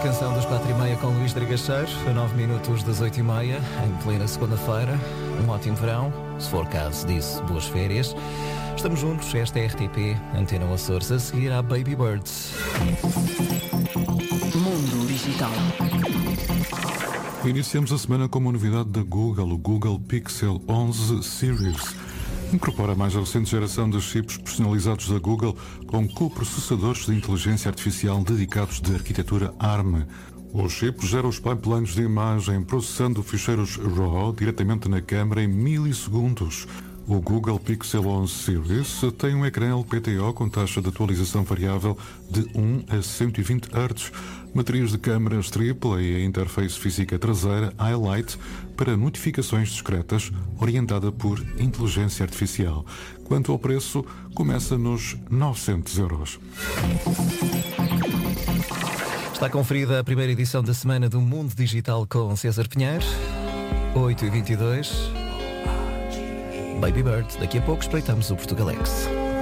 canção das 4h30 com Luís Dragacheiro, a 9 minutos das 8h30, em plena segunda-feira. Um ótimo verão, se for caso disso, boas férias. Estamos juntos, esta é a RTP, Antena Açores, a seguir à Baby Birds. Mundo Digital. Iniciamos a semana com uma novidade da Google, o Google Pixel 11 Series. Incorpora a mais recente geração de chips personalizados da Google com coprocessadores de inteligência artificial dedicados de arquitetura ARM. O chip gera os pipelines de imagem processando ficheiros RAW diretamente na câmera em milissegundos. O Google Pixel 11 Series tem um ecrã LPTO com taxa de atualização variável de 1 a 120 Hz, baterias de câmaras tripla e a interface física traseira Highlight para notificações discretas, orientada por inteligência artificial. Quanto ao preço, começa nos 900 euros. Está conferida a primeira edição da Semana do Mundo Digital com César Pinheiro, 8h22. Baby Bird, daqui a pouco espreitamos o Portugalex.